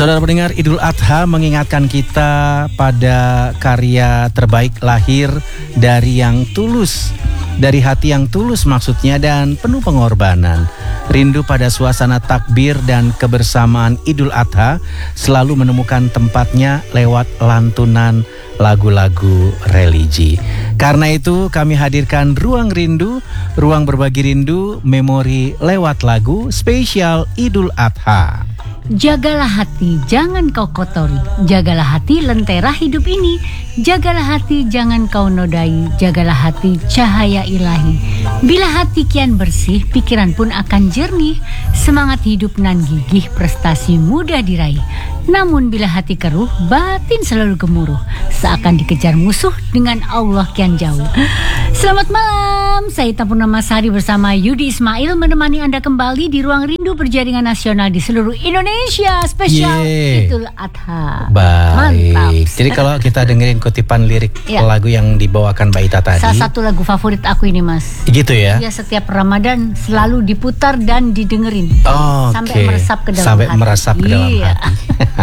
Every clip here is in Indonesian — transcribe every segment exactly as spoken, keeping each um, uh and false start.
Saudara pendengar, Idul Adha mengingatkan kita pada karya terbaik lahir dari yang tulus, dari hati yang tulus maksudnya, dan penuh pengorbanan. Rindu pada suasana takbir dan kebersamaan Idul Adha selalu menemukan tempatnya lewat lantunan lagu-lagu religi. Karena itu kami hadirkan Ruang Rindu, ruang berbagi rindu, memori lewat lagu spesial Idul Adha. Jagalah hati, jangan kau kotori. Jagalah hati, lentera hidup ini. Jagalah hati, jangan kau nodai. Jagalah hati, cahaya ilahi. Bila hati kian bersih, pikiran pun akan jernih. Semangat hidup nan gigih, prestasi mudah diraih. Namun bila hati keruh, batin selalu gemuruh. Seakan dikejar musuh, dengan Allah kian jauh. Selamat malam, saya Ita Purnamasari bersama Yudi Ismail menemani Anda kembali di Ruang Rindu Berjaringan Nasional di seluruh Indonesia. Spesial Yeay. Idul Adha. Baik. Mantap. Jadi kalau kita dengerin kutipan lirik Ya. lagu yang dibawakan Mbak Ita tadi, Salah satu lagu favorit aku ini, Mas. gitu ya? Ya, setiap Ramadan selalu diputar dan didengerin. Oh, sampai oke. meresap ke dalam Sampai hati. meresap ke dalam Iya. hati.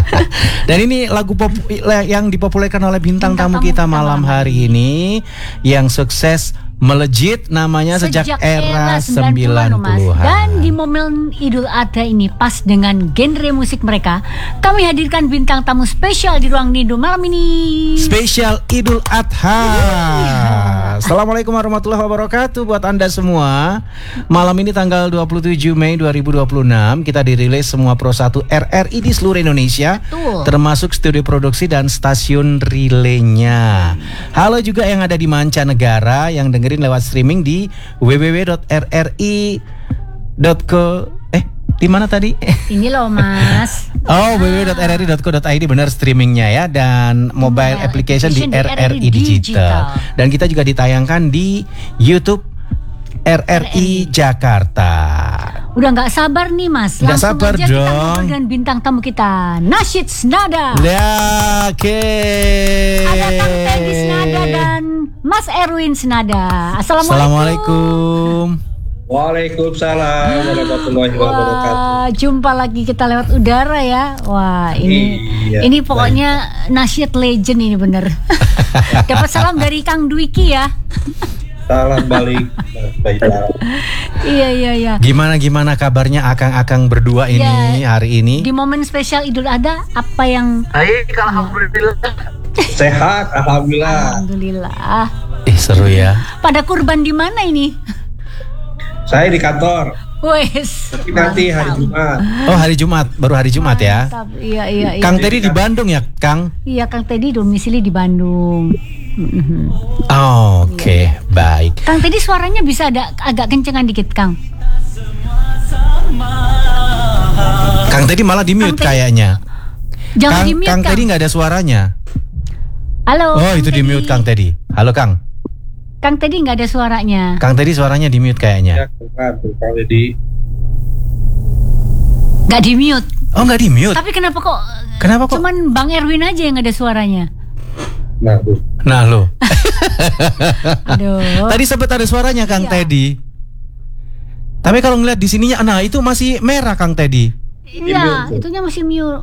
Dan ini lagu pop- yang dipopulerkan oleh bintang, Bintang tamu tamu kita kita malam malam hari ini, yang sukses melejit namanya sejak, era sembilan loh, Mas. puluhan. Dan di momen Idul Adha ini pas dengan genre musik mereka, kami hadirkan bintang tamu spesial di Ruang Rindu malam ini. Spesial Idul Adha. Assalamualaikum warahmatullahi wabarakatuh buat Anda semua. Malam ini tanggal dua puluh tujuh Mei dua ribu dua puluh enam kita dirilis semua Pro satu R R I di seluruh Indonesia. Betul. Termasuk studio produksi dan stasiun relaynya. Halo juga yang ada di mancanegara yang dengerin lewat streaming di w w w dot r r i dot co. Eh, di mana tadi? Ini loh, Mas. Oh, w w w dot r r i dot co dot i d benar streamingnya ya, dan mobile Mobile application di application di R R I Digital. Digital. Dan kita juga ditayangkan di YouTube R R I Jakarta. Udah nggak sabar nih, Mas. Nggak Langsung sabar aja kita dong. ngobrol dengan bintang tamu kita, Nasyid Snada. Ya, oke. Ada Kang Teddy Snada dan Mas Erwin Snada. Assalamualaikum. Assalamualaikum. Waalaikumsalam warahmatullahi wabarakatuh. Wah, jumpa lagi kita lewat udara ya. Wah, ini Iya, ini pokoknya Nasyid legend ini bener. Dapat salam dari Kang Dwiki ya. Salam balik. Baiklah. Iya iya iya. Gimana gimana kabarnya akang-akang berdua ini Ya, hari ini? Di momen spesial Idul Adha, apa yang Baik, alhamdulillah. Sehat, alhamdulillah. Alhamdulillah. Ih, seru ya. Pada kurban di mana ini? Saya di kantor. Wes. Tapi nanti hari Jumat. Oh, hari Jumat, baru hari Jumat ya. Mantap. Iya iya iya. Kang Teddy di Bandung ya, Kang? Iya, Kang Teddy domisili di Bandung. Mhm. Oh, oke, baik. Kang Teddy suaranya bisa ada agak kencengan dikit, Kang. Kang Teddy malah di mute Kang Teddy- kayaknya. Jangan Kang, di mute, Kang Kang. Teddy nggak ada suaranya. Halo. Oh, Kang itu di Teddy. mute Kang Teddy. Halo Kang. Kang Teddy nggak ada suaranya. Kang Teddy suaranya di mute Ya, kayaknya. bukan tuh kalau di Nggak di mute. Oh, nggak di mute. Tapi kenapa kok? Kenapa kok? Cuman Bang Erwin aja yang ada suaranya. nah tuh. Nah, lo. Aduh. Tadi sempat ada suaranya Kang Iya. Teddy. Tapi kalau ngeliat di sininya, nah itu masih merah Kang Teddy. Iya, itunya masih mute.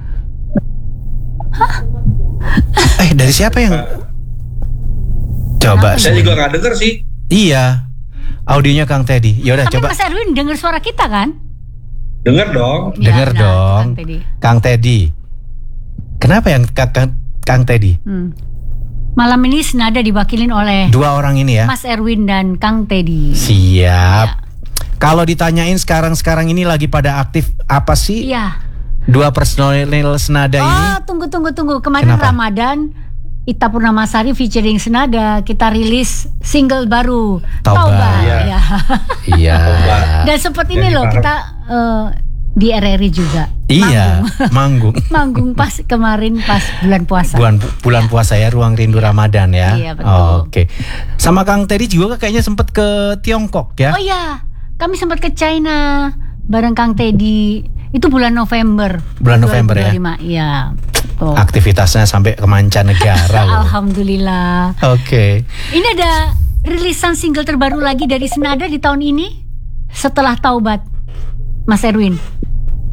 Eh, dari siapa yang? Coba. Saya juga nggak denger sih. Iya. Audionya Kang Teddy. Ya udah Tapi coba. Mas Erwin dengar suara kita kan? Denger dong. Ya, Dengar nah, dong. Kang Teddy. Kang Teddy. Kenapa yang Kang, Kang, Kang Teddy? Hmm. Malam ini senada diwakilin oleh Dua orang ini ya. Mas Erwin dan Kang Teddy. Siap. Ya. Kalau ditanyain sekarang-sekarang ini lagi pada aktif apa sih? Iya. Dua personil senada ini? Oh, tunggu tunggu tunggu. Kemarin Kenapa? Ramadan Ita Purnamasari featuring Senada, kita rilis single baru Taubat. Iya. Ya. Iya. Dan sempat ini Jadi loh parah. kita eh, di R R I juga. Iya, manggung. Manggung pas kemarin pas bulan puasa. Bulan bulan puasa ya, Ruang Rindu Ramadan ya. Iya, betul. Oh, oke. Sama Kang Teddy juga kayaknya sempat ke Tiongkok ya. Oh iya, kami sempat ke China bareng Kang Teddy. Itu bulan November. Bulan November ya? dua ribu dua puluh lima. Iya. Oh. Aktivitasnya sampai ke mancanegara loh. Alhamdulillah. Oke. Ini ada rilisan single terbaru lagi dari Senada di tahun ini setelah Taubat, Mas Erwin.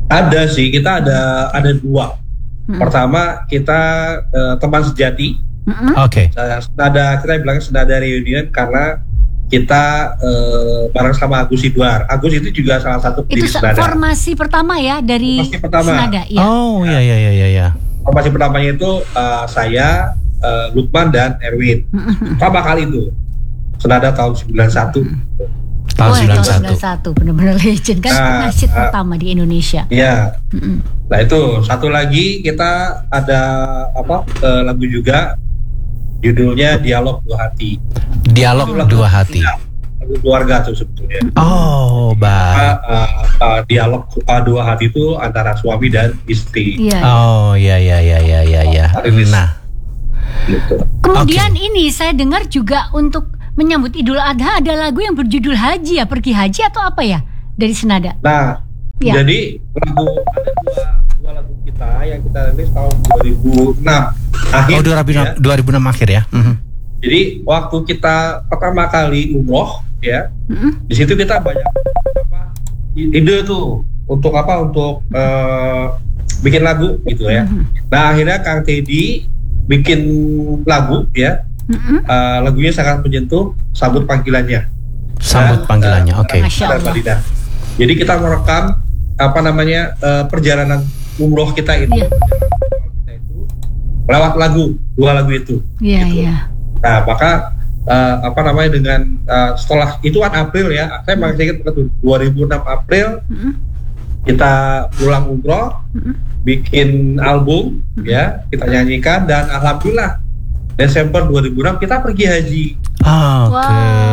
Ada sih, kita ada ada dua. Hmm. Pertama kita uh, teman sejati. Mm-hmm. Oke. Okay. Uh, senada kita bilangnya senada reunion karena kita uh, bareng sama Agus Sidwar. Agus itu juga salah satu itu pendiri Senada. Formasi pertama ya dari Formasi pertama. Senada. Ya. Oh iya iya iya iya. Formasi pertamanya itu uh, saya, uh, Lukman dan Erwin. Mm-hmm. Pertama kali itu Senada tahun sembilan puluh satu. Mm-hmm. Tahun oh, sembilan puluh satu. sembilan puluh satu benar-benar legend kan nah, nasyid uh, pertama di Indonesia. Iya. Mm-mm. Nah itu satu lagi kita ada apa uh, lagu juga judulnya Dialog Dua Hati. Dialog lagu, Dua Hati. Ya, lagu keluarga tuh sebetulnya. Oh baik. Uh, uh, uh, dialog uh, dua hati itu antara suami dan istri. Iya. Oh iya iya iya iya iya. Ya. Nah. Gitu. Kemudian okay. ini saya dengar juga untuk menyambut Idul Adha ada lagu yang berjudul Haji ya, pergi haji atau apa ya dari Senada? Nah, ya. Jadi lagu ada dua, dua lagu kita yang kita rilis tahun dua ribu enam akhir. Oh dua ribu enam, ya. dua ribu enam akhir ya. Mm-hmm. Jadi waktu kita pertama kali umroh ya, mm-hmm. di situ kita banyak apa ide tuh untuk apa untuk uh, bikin lagu gitu ya. Mm-hmm. Nah akhirnya Kang Teddy bikin lagu ya. Mm-hmm. Uh, lagunya sangat menyentuh, Sambut Panggilannya. Sambut Panggilannya, uh, oke. Okay. Jadi kita merekam apa namanya uh, perjalanan umroh kita itu, yeah. kita itu lewat lagu, dua lagu itu. Iya, yeah, gitu. Yeah. Nah maka uh, apa namanya dengan uh, setelah itu kan April ya, saya masih ingat betul dua ribu enam April mm-hmm. kita pulang umroh, mm-hmm. bikin album, mm-hmm. ya kita nyanyikan dan alhamdulillah. Desember dua ribu enam kita pergi haji. Oh, oke.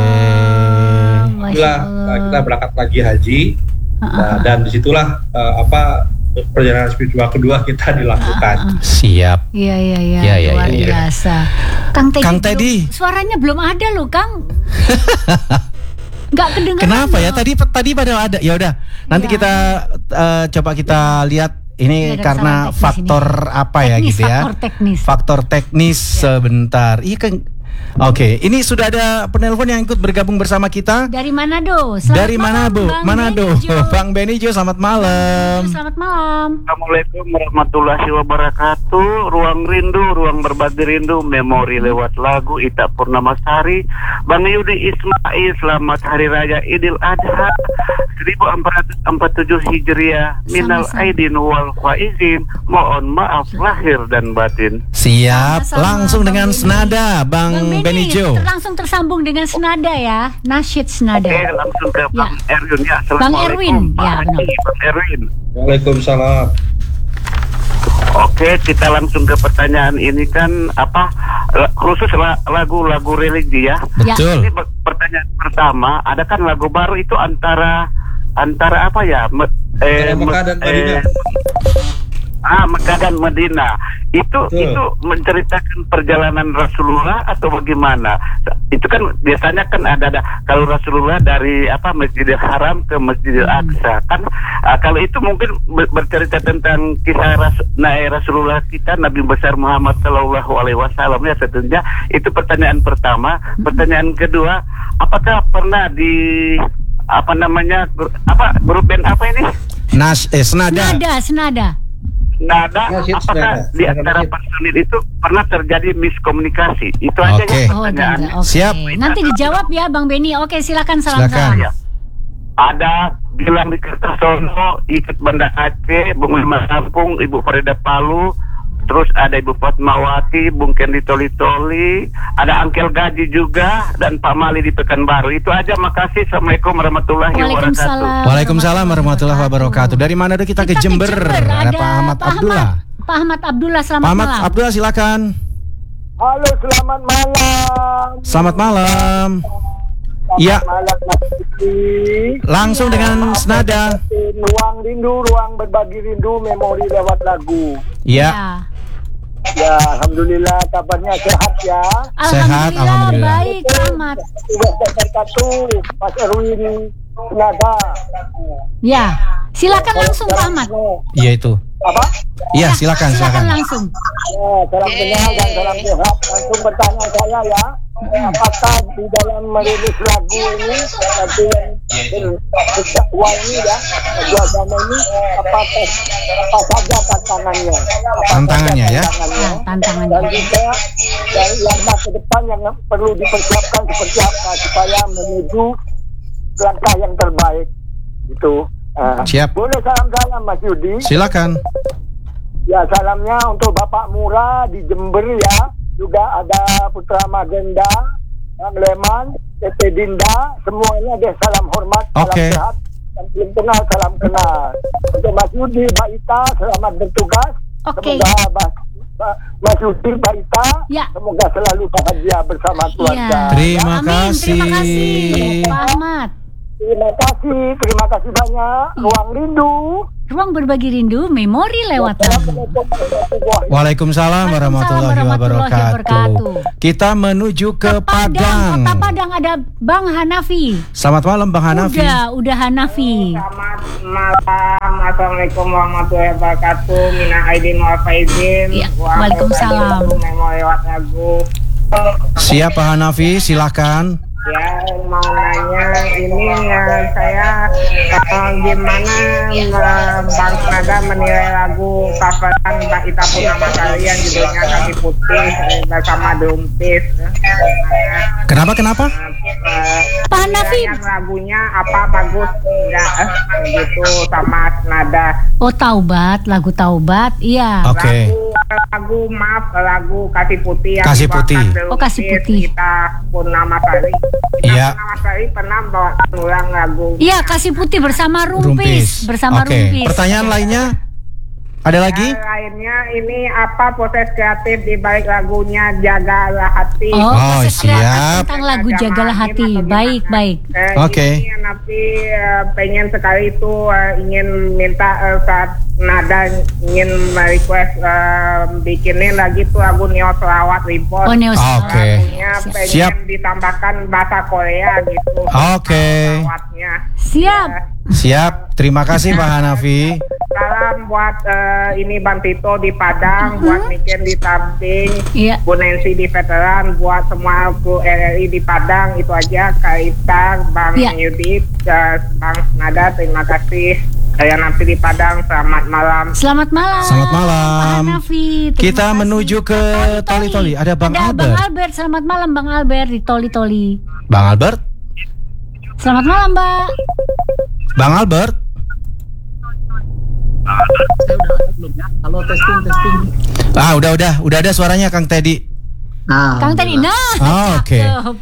Okay. Wow, kita berangkat lagi haji. Uh-uh. Nah, dan disitulah uh, apa perjalanan spiritual kedua kita dilakukan. Uh-uh. Siap. Iya iya iya. Ya, ya, luar ya, ya. biasa. Kang Teddy. Kang Teddy. Suaranya belum ada loh, Kang. Nggak kedengeran. Kenapa loh. ya? Tadi tadi pada ada. Ya udah. Nanti ya. kita uh, coba kita lihat. Ini ya, karena faktor ini. apa ya teknis, gitu ya? Faktor teknis. Faktor teknis ya. Sebentar. Iya kan. Oke, ini sudah ada penelpon yang ikut bergabung bersama kita. Dari Manado. Selamat Dari Manado. Bang Manado. Benijo. Bang Benijo, selamat malam. Selamat malam. Assalamualaikum warahmatullahi wabarakatuh. Ruang rindu, ruang berbagi rindu, memori lewat lagu Ita Purnamasari. Bang Yudi Ismail, selamat Hari Raya Idul Adha seribu empat ratus empat puluh tujuh Hijriah. Minal aidin wal faizin. Mohon maaf lahir dan batin. Siap, sama-sama, langsung Bang dengan Beni. senada Bang, Bang Benijo. Langsung tersambung dengan senada ya, nasyid senada. Oke, langsung ke ya. Bang Erwin ya. Bang Erwin, ya benar. Bang Erwin. Waalaikumsalam. Oke, kita langsung ke pertanyaan ini kan apa khusus lagu-lagu religi ya. Betul. Ini pertanyaan pertama, ada kan lagu baru itu antara antara apa ya? Me, eh, Mekah dan Madinah. Eh, ah, Mekah dan Madinah. Itu Betul. itu menceritakan perjalanan Rasulullah atau bagaimana? Itu kan biasanya kan ada ada kalau Rasulullah dari apa Masjidil Haram ke Masjidil Aqsa kan uh, kalau itu mungkin bercerita tentang kisah ras, nah, Rasulullah kita Nabi besar Muhammad Shallallahu Alaihi Wasallam ya tentunya. Itu pertanyaan pertama. Pertanyaan kedua, apakah pernah di apa namanya apa grup band apa ini? Nas eh senada. Senada, senada. Nada, Nasyid apakah senada. di antara personil itu pernah terjadi miskomunikasi? Itu aja Oke. ya Oh, pertanyaan. enggak, oke. Siap. Nanti dijawab ya Bang Beni. Oke, silakan salam Silakan. Ya. Ada bilang di Kertosono, ikut Banda Aceh, Bung Lima Lampung, Ibu Farida Palu, terus ada Ibu Fatmawati, Bung Kendi Toli-Toli, ada Angkel Gaji juga, dan Pak Mali di Pekanbaru. Itu aja, makasih. Assalamualaikum warahmatullahi wabarakatuh. Waalaikumsalam. Waalaikumsalam warahmatullahi wabarakatuh. Dari mana tuh kita, Kita ke Jember? Ada, Ada Pak Ahmad Pak Abdullah. Ahmad. Pak Ahmad Abdullah, selamat Pak Ahmad malam. Abdullah silakan. Halo, selamat malam. Selamat malam. Iya. Malam Mas Diki. Langsung dengan senada. Ruang rindu, ruang berbagi rindu, memori lewat lagu. Iya. Ya, alhamdulillah kabarnya sehat ya. Sehat, alhamdulillah. Baik, Pak Ahmad. Sudah terkatu, Mas Erwin Senada. Ya, silakan langsung Pak Ahmad. Iya itu. Apa? Iya, silakan, Silakan silakan. langsung. Ya, salam kenal dan salam sehat. Langsung pertanyaan saya ya. apakah di dalam merilis lagu ini lagu yang berdakwah ini ya, lagu agama ini apakah apa saja tantangannya? Apa Tantangannya saja ya? tantangannya? Nah, tantangannya. Dan juga dari langkah ke depan yang perlu dipersiapkan seperti apa supaya menuju langkah yang terbaik itu. Uh, Siap. Boleh salam-salam Mas Yudi? Silakan. Ya, salamnya untuk Bapak Mura di Jember ya. Juga ada Putra Magenda, Bang Leman, Tete Dinda, semuanya deh salam hormat, salam Oke. sehat. Dan belum kenal, salam kenal. Untuk Mas Yudi, Mbak Ita, selamat bertugas. Oke. Semoga Mas, Mas Yudi, Mbak Ita, Ya. semoga selalu bahagia bersama keluarga. Iya. Terima Amin, kasih. terima kasih Pak Ahmad. Terima kasih, terima kasih banyak. Ruang Rindu. Ruang berbagi rindu, memori lewat lagu. Waalaikumsalam warahmatullahi warahmatullahi wabarakatuh. wabarakatuh. Kita menuju ke Padang. Kota Padang ada Bang Hanafi. Selamat malam Bang Hanafi. Udah, udah Hanafi. Selamat malam, assalamualaikum warahmatullahi wabarakatuh. Mina Aidin wal Faizin. Ya, waalaikumsalam. Mau lewat lagu. Siap Pak Hanafi, silakan. Ya, mau nanya ini ya, saya uh, gimana uh, Bang Nada menilai lagu coveran Mbak Ita Purnama kalian judulnya Kaki Putih eh, bersama Drumpis. Kenapa kenapa? Uh, Pak Hanafi. lagunya apa bagus enggak eh, gitu sama Nada. Oh, Taubat, lagu Taubat. Iya. Oke. Lagu, lagu maaf lagu Kasih Putih yang Kasih Putih. dibawakan Oh, Kasih Drumpis, Putih. Kita Purnama Sari. Kita Iya. Purnama Sari pernah bawa ulang lagu. Iya, Kasih Putih bersama Rumpis. Rumpis. Bersama Oke. Rumpis. Pertanyaan lainnya? Ada lagi? Yang lainnya ini apa proses kreatif di balik lagunya Jagalah Hati. Oh, Oh, proses kreatif siap. tentang lagu Ada Jagalah main Hati. atau gimana? Baik, baik. Eh, Oke. Ini nanti eh, pengen sekali itu eh, ingin minta eh, saat Nada ingin request eh, bikinin lagi tuh lagu Neo Selawat Reborn. Oh, Neo Oke. Lagunya pengen Siap. ditambahkan bahasa Korea gitu. Oke. Selawatnya. Siap. Siap. Terima kasih Pak Hanafi. Salam buat eh, ini Bang Tito di Padang, buat Niken di Tamping, Iya. Bu Nancy di Veteran, buat semua kru R R I di Padang. Itu aja. Kaita, Bang Iya. Yudit, eh, Bang Nada, terima kasih. Saya nanti di Padang. Selamat malam. Selamat malam. Selamat malam. Pak Hanafi. Terima Kita kasih. menuju ke Toli-Toli. Ada Bang Ada Albert. Bang Albert. Selamat malam Bang Albert di Toli-Toli. Bang Albert? Selamat malam, Mbak. Bang Albert? Halo, testing testing. Ah, udah udah, udah ada suaranya Kang Teddy. Nah, Kang Teddy. Nah. Oh, oke. cakep.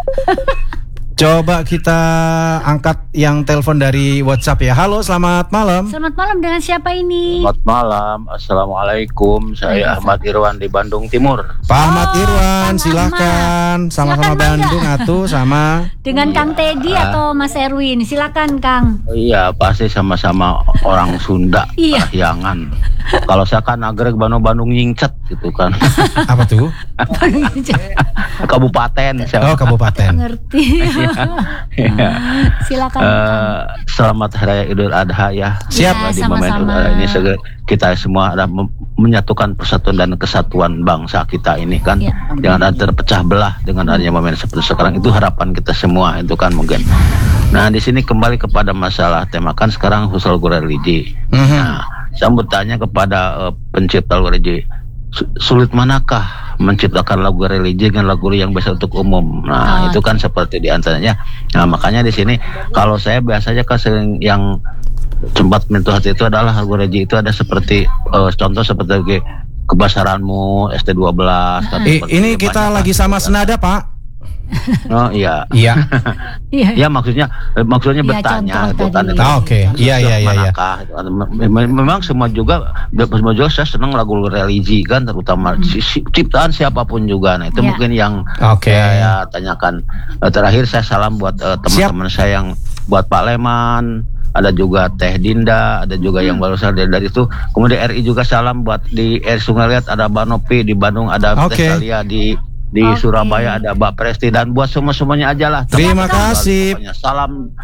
Coba kita angkat yang telepon dari WhatsApp ya. Halo, selamat malam. Selamat malam, dengan siapa ini? Selamat malam, assalamualaikum. Saya Ahmad Irwan di Bandung Timur. Pak Ahmad Oh, Irwan, Kang silakan. Sama-sama Silakan, Bangga. Bandung atuh sama. Dengan Kang Teddy atau Mas Erwin? Silakan, Kang. Iya, pasti sama-sama orang Sunda, Iya. Kahyangan. Kalau saya kan nagreg Bandung-Bandung nyingcet gitu kan. Apa tuh? Kabupaten saya. Oh, kabupaten. Ngerti. Iya. Silakan. Eh, Kang. selamat Hari Raya Idul Adha ya. Siap. Ya, Di momen sama-sama. Idul Adha ini segera kita semua ada mem- menyatukan persatuan dan kesatuan bangsa kita ini kan. Ya. Jangan ada terpecah belah dengan adanya momen seperti sekarang. Itu harapan kita semua itu kan mungkin. Nah, di sini kembali kepada masalah tema kan sekarang usul religi. Mhm. Nah, saya bertanya kepada uh, pencipta lagu religi, su- sulit manakah menciptakan lagu religi dengan lagu yang biasa untuk umum? Nah, Oh. itu kan seperti diantaranya. Nah, makanya di sini kalau saya biasanya kan sering yang sempat menyentuh hati itu adalah lagu religi itu ada seperti uh, contoh seperti Kebasaranmu S T dua belas. kan I- seperti ini banyak kita kan. lagi sama senada, Pak. Oh iya. Iya. Iya. Ya maksudnya eh, maksudnya Iya, bertanya contoh gitu kan. tadi. itu. Ah, oke. Iya, iya, iya, iya. Manakah? Mem- Memang semua juga semua juga saya senang lagu religi kan, terutama si- si- ciptaan siapapun juga. Nah, itu Iya. mungkin yang Oke. saya tanyakan. Eh, Terakhir saya salam buat eh, teman-teman saya yang buat Pak Leman, ada juga Teh Dinda, ada juga yang baru saja dari, dari itu. Kemudian R I juga salam buat di R Sungai Liat ada Banopi, di Bandung ada Oke. Teh Salia, di di Oke. Surabaya ada Mbak Presti, dan buat semua semuanya aja lah. Terima Teman-teman, kasih. pokoknya salam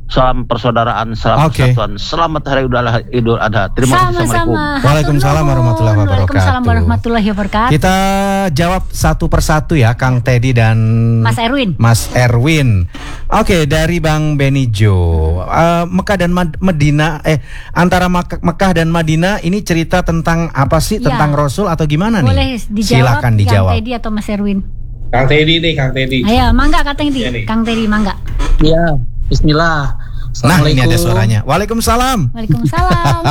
salam persaudaraan, salam Oke. persatuan. Selamat Hari Idul Adha. Terima kasih. Assalamualaikum. Sama-sama. Waalaikumsalam warahmatullahi wabarakatuh. Waalaikumsalam warahmatullahi wabarakatuh. Kita jawab satu persatu ya, Kang Teddy dan Mas Erwin. Mas Erwin. Oke, dari Bang Benijo. Uh, Mekah dan Mad- Medina, eh antara Mek- Mekah dan Madinah ini cerita tentang apa sih? Ya. Tentang Rasul atau gimana Boleh nih? dijawab Silakan dijawab. Kang Teddy atau Mas Erwin? Kang Teddy nih, Kang Teddy. Ayo, mangga Kang Teddy. Iya nih. Kang Teddy mangga. Ya, Bismillah. Nah, ini ada Assalamualaikum. suaranya. Waalaikumsalam. Waalaikumsalam.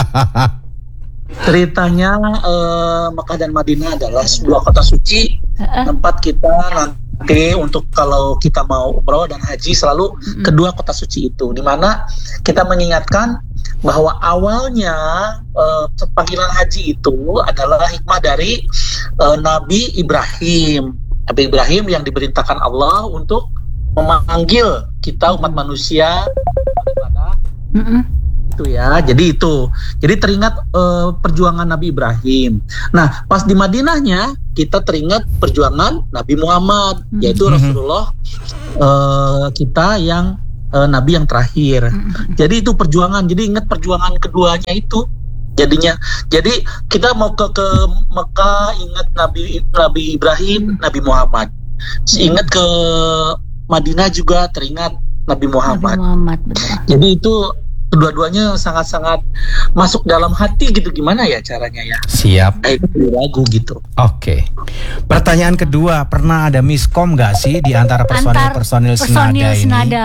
Ceritanya eh, Mekah dan Madinah adalah sebuah kota suci, Heeh. tempat kita nanti untuk kalau kita mau umroh dan haji selalu Mm-mm. kedua kota suci itu, di mana kita mengingatkan bahwa awalnya eh, panggilan haji itu adalah hikmah dari eh, Nabi Ibrahim. Nabi Ibrahim yang diperintahkan Allah untuk memanggil kita umat manusia beribadah Mm-mm. itu ya. Jadi itu. Jadi teringat eh, perjuangan Nabi Ibrahim. Nah, pas di Madinahnya kita teringat perjuangan Nabi Muhammad, Mhm. yaitu Mhm. Rasulullah eh, kita yang eh, Nabi yang terakhir. Mm-mm. Jadi itu perjuangan. Jadi ingat perjuangan keduanya itu. Jadinya, jadi kita mau ke ke Mekah ingat Nabi Nabi Ibrahim, Nabi Muhammad. Ingat ke Madinah juga teringat Nabi Nabi Muhammad. Muhammad, betul. Jadi itu kedua-duanya sangat-sangat masuk dalam hati gitu. Gimana ya caranya ya? Siap. Kayak itu lagu gitu. Oke. Pertanyaan kedua, pernah ada miskom nggak sih di antara Antar personil-personil senada personil ini? senada.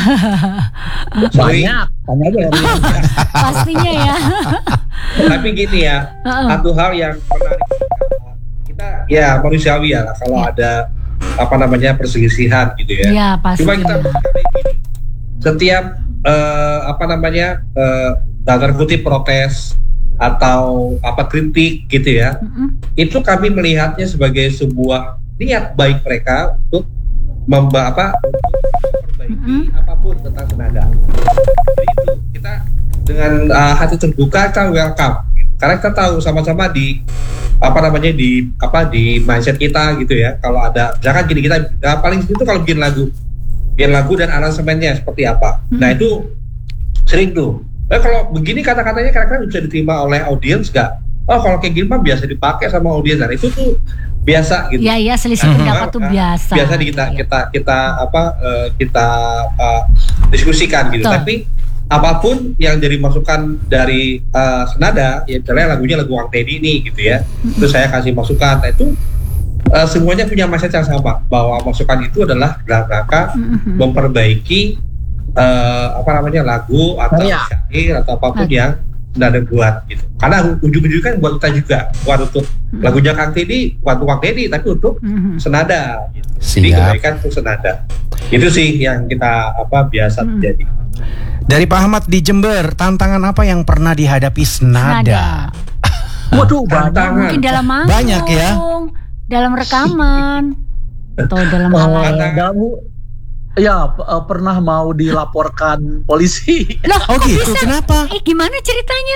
Sorry. Banyak. Tanya aja Erwin. Pastinya ya. Tapi gini ya, Heeh. satu hal yang menarik kita ya manusiawi ya lah, kalau Ya. ada apa namanya perselisihan gitu ya. Iya, pasti. Cuma kita setiap eh, apa namanya eh, tanda kutip protes atau apa kritik gitu ya, Mm-mm. itu kami melihatnya sebagai sebuah niat baik mereka untuk memba apa untuk memperbaiki Mm-mm. apapun tentang senada. Jadi itu kita dengan uh, hati terbuka kita welcome, karena kita tahu sama-sama di apa namanya di apa di mindset kita gitu ya. Kalau ada jangan gini kita uh, paling itu kalau bikin lagu, bikin lagu dan aransemennya seperti apa. Hmm. Nah itu sering tuh. Eh kalau begini kata-katanya kira-kira bisa diterima oleh audiens nggak? Oh kalau kayak gini mah biasa dipakai sama audiens. Dan itu tuh biasa gitu. Iya, iya, selisih Nah, pendapat tuh uh, biasa. Biasa di kita Iya. kita kita apa uh, kita uh, diskusikan gitu. Betul. Tapi apapun yang jadi masukan dari uh, senada, ya misalnya lagunya lagu Kang Teddy ini gitu ya. Terus saya kasih masukan. Nah itu uh, semuanya punya mindset yang sama, bahwa masukan itu adalah dalam rangka Mm-mm. memperbaiki uh, apa namanya lagu atau Karya. syair atau apapun Nah. yang senada buat gitu. Karena ujung-ujungnya kan buat kita juga, bukan untuk Hmm. lagunya Kang Teddy, bukan untuk Kang Teddy, tapi untuk Mm-mm. senada gitu. Jadi Siap. kebaikan untuk senada. Itu sih yang kita apa biasa Hmm. terjadi. Dari Pak Ahmad di Jember, tantangan apa yang pernah dihadapi senada? Waduh, banyak. Tantangan. Mungkin dalam manggung, Banyak ya. dalam rekaman, atau dalam hal lain. Tantangan. dalam ya p- eh, pernah mau dilaporkan polisi. Loh, Oh kok gitu, bisa? kenapa? Eh, gimana ceritanya?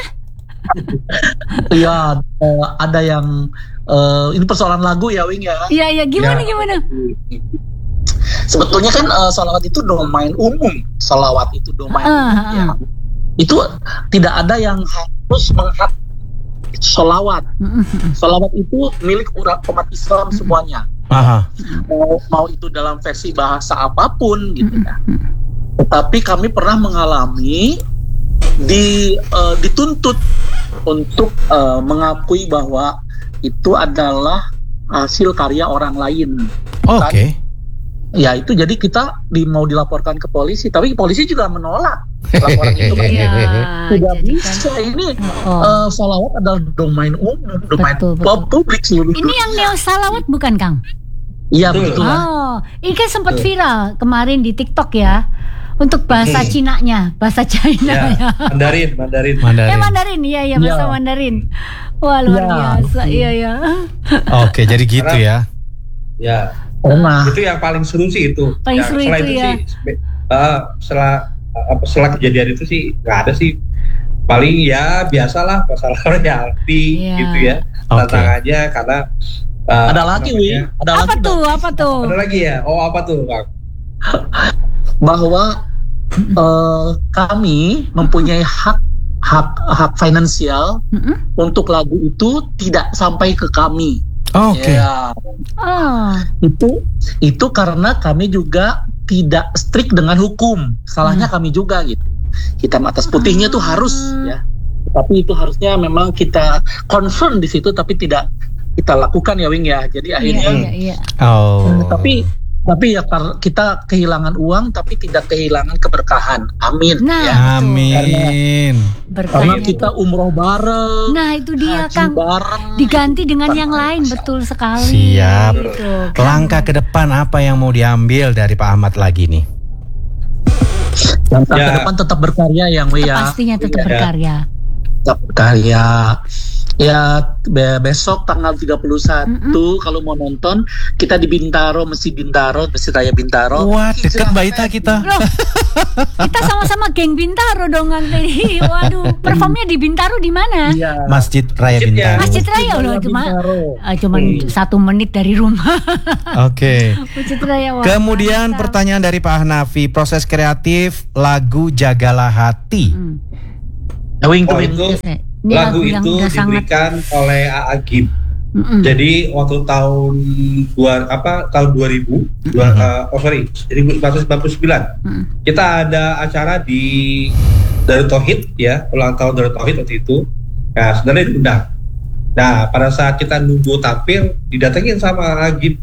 Ya eh, ada yang eh, ini persoalan lagu ya Wing ya. Iya, iya, gimana, Ya. gimana? Sebetulnya kan eh, salawat itu domain umum. Salawat itu domain Ah, umum ah, ya. ah. Itu tidak ada yang harus menghak salawat. Mm-mm. Salawat itu milik urat umat Islam semuanya. Aha. Mau, mau itu dalam versi bahasa apapun gitu ya. Mm-mm. Tetapi kami pernah mengalami di eh, dituntut untuk eh, mengakui bahwa itu adalah hasil karya orang lain. Oke. Ya itu jadi kita di, mau dilaporkan ke polisi, tapi polisi juga menolak laporan itu. Iya, Tidak jadi bisa kan- ini Oh. eh, salawat adalah domain umum, domain Betul, betul. publik seluruh Ini yang neo salawat bukan, Kang? Iya Betul. betul. Oh, ini kan sempat Betul. viral kemarin di TikTok ya. Untuk bahasa Hmm. Cinanya, bahasa China ya. Ya, Mandarin, Mandarin. Eh Mandarin. Mandarin, iya iya bahasa Ya. Mandarin. Wah luar Ya. biasa, iya ya. Oke, jadi gitu ya. Ya, Pernah. itu yang paling seru sih itu. Paling Yang seru setelah itu ya. sih, spe- uh, setelah apa setelah kejadian itu sih nggak ada sih. Paling ya biasalah masalah royalti Iya. gitu ya. Oke. Tantangannya karena uh, Ada lagi namanya- Wing, ada Apa lagi tuh? Apa tuh? Ada lagi ya? Oh apa tuh Bang? bahwa uh, kami mempunyai hak hak hak finansial mm-hmm. untuk lagu itu tidak sampai ke kami. Oh, Oke. Okay. Ya. Oh. Itu itu karena kami juga tidak strict dengan hukum. Salahnya hmm. kami juga gitu. Hitam atas putihnya tuh harus ya. Tapi itu harusnya memang kita concern di situ, tapi tidak kita lakukan ya Wing ya. Jadi akhirnya. Iya, iya, iya. Oh. Tapi tapi ya kita kehilangan uang tapi tidak kehilangan keberkahan. Amin. Nah, ya. Amin. Karena, karena kita umroh bareng. Nah itu dia Kang. Bareng. Diganti dengan yang lain, betul sekali. Siap. Gitu, Langkah ke depan apa yang mau diambil dari Pak Ahmad lagi nih? Langkah ya. ke depan tetap berkarya yang we ya. Pastinya tetap ya. berkarya. Tetap berkarya. Ya besok tanggal tiga puluh satu mm-hmm. kalau mau nonton kita di Bintaro, Masjid Bintaro, Masjid Raya Bintaro. Wah, dekat Baita kita. Loh, kita sama-sama geng Bintaro dong Kang Teddy. Waduh, performnya di Bintaro di mana? Ya. Masjid Raya Bintaro. Masjid Raya loh, cuma uh, cuman hmm. satu menit dari rumah. Oke. Okay. Masjid Raya. Wah, kemudian mantap. Pertanyaan dari Pak Hanafi, proses kreatif lagu Jagalah Hati. Hmm. Oh, itu Ini lagu, lagu itu diberikan sangat... oleh A A Gim. Mm-mm. Jadi waktu tahun dua apa tahun dua ribu dua, uh, oh sorry seribu sembilan ratus sembilan puluh sembilan mm. kita ada acara di Darut Tauhid ya, ulang tahun Darut Tauhid waktu itu. Nah sebenarnya diundang. Nah pada saat kita nunggu tampil didatengin sama A A Gim.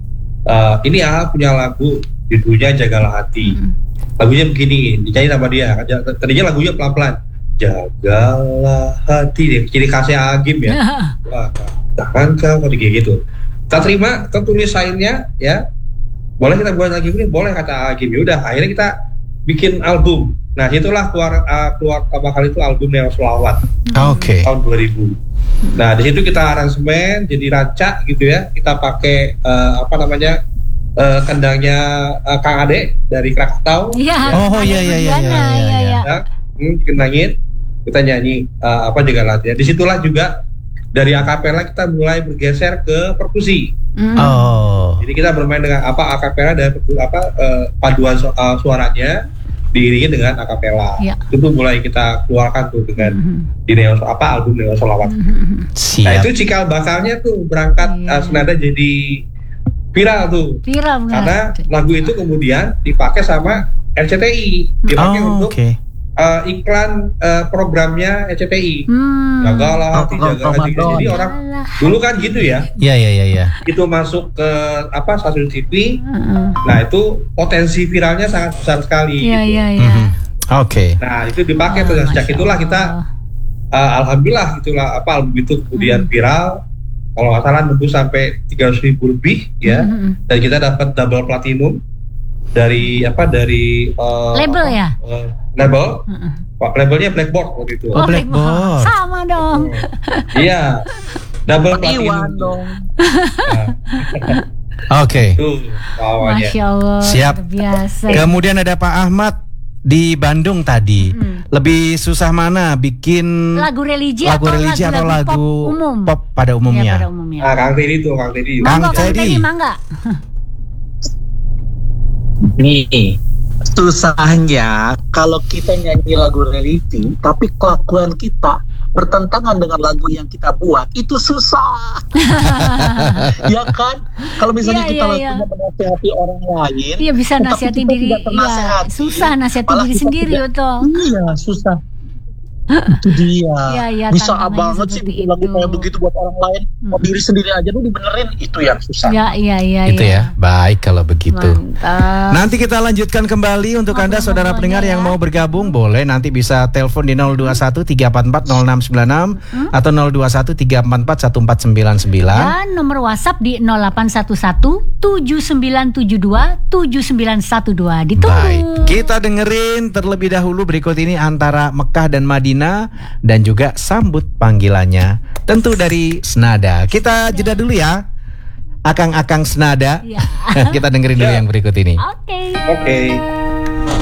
Uh, ini A A punya lagu judulnya Jagalah Hati. Mm. Lagunya begini, dinyanyi sama dia. Tadinya lagunya pelan-pelan. Jagalah hati deh, ciri khasnya Agim ya. Wah, jangan kau kayak gitu. Kita terima, kita tulis lainnya ya. Boleh kita buat lagi ini, boleh kata Agim. Ya udah, akhirnya kita bikin album. Nah, itulah keluar uh, keluar pertama kali itu album Neo Selawat. Oke. Okay. Tahun dua ribu. Nah, di situ kita aransemen jadi rancak gitu ya. Kita pakai uh, apa namanya? Uh, kendangnya uh, Kang Ade dari Krakatau. Ya, oh iya iya iya iya iya. iya. Ya, hmm, kendangin. Kita nyanyi uh, apa juga latihan. Disitulah juga dari akapela kita mulai bergeser ke perkusi. Mm. Oh. Jadi kita bermain dengan apa akapela dan apa uh, paduan su- uh, suaranya diiringi dengan akapela. Yeah. Itu mulai kita keluarkan tuh dengan mm-hmm. di Neo apa album Neo Selawat. Mm-hmm. Nah itu cikal bakalnya tuh berangkat yeah. uh, senada jadi viral tuh. Viral. Karena lagu itu kemudian dipakai sama R C T I. Dipakai oh, untuk okay. Uh, iklan uh, programnya R C T I. Hmm. Jagalah hati, jagalah hati. Jadi orang dulu kan gitu ya. Iya iya iya iya. Itu masuk ke apa stasiun T V. Hmm. Nah, itu potensi viralnya sangat besar sekali Iya gitu. iya iya. Mm-hmm. Oke. Okay. Nah, itu dipakai oh, tuh dan sejak itulah kita uh, alhamdulillah itulah apa album itu kemudian hmm. viral. Kalau nggak salah nembus sampai tiga ratus ribu lebih ya. Hmm. Dan kita dapat double platinum dari apa dari uh, label apa, ya uh, label uh-uh. labelnya Blackboard waktu itu. Oh, Blackboard sama dong. Oh, iya double platinum dong. Oke. Masya Allah. Siap. Biasa. Kemudian ada Pak Ahmad di Bandung tadi. Hmm. Lebih susah mana bikin lagu religi lagu atau religi lagu, atau lagu pop umum? Pop pada umumnya. Ya, pada umumnya. Ah, Kang Teddy tuh, Kang Teddy. Kang Teddy, mangga. Nih, susahnya kalau kita nyanyi lagu religi, tapi kelakuan kita bertentangan dengan lagu yang kita buat, itu susah. Ya kan? Kalau misalnya ya, kita ya, lagunya ya. menasihati orang lain, iya bisa nasihatin diri, iya, susah nasihatin diri sendiri betul. Iya, susah. Itu dia. Ya, ya, bisa banget sih bikin lagu kayak begitu buat orang lain. Mau hmm. diri sendiri aja lu dibenerin, itu yang susah. Ya, iya, iya. Itu ya. ya. Baik kalau begitu. Mantap. Nanti kita lanjutkan kembali untuk oh, Anda saudara pendengar ya. Yang mau bergabung boleh nanti bisa telepon di nol dua satu tiga empat empat nol enam sembilan enam hmm? atau nol dua satu tiga empat empat satu empat sembilan sembilan. Dan nomor WhatsApp di nol delapan satu satu tujuh sembilan tujuh dua tujuh sembilan satu dua. Ditunggu. Baik. Kita dengerin terlebih dahulu berikut ini antara Mekah dan Madinah dan juga sambut panggilannya tentu dari Senada. Kita jeda dulu ya, akang-akang Senada ya. Kita dengerin dulu ya. Yang berikut ini. Oke okay. Oke okay.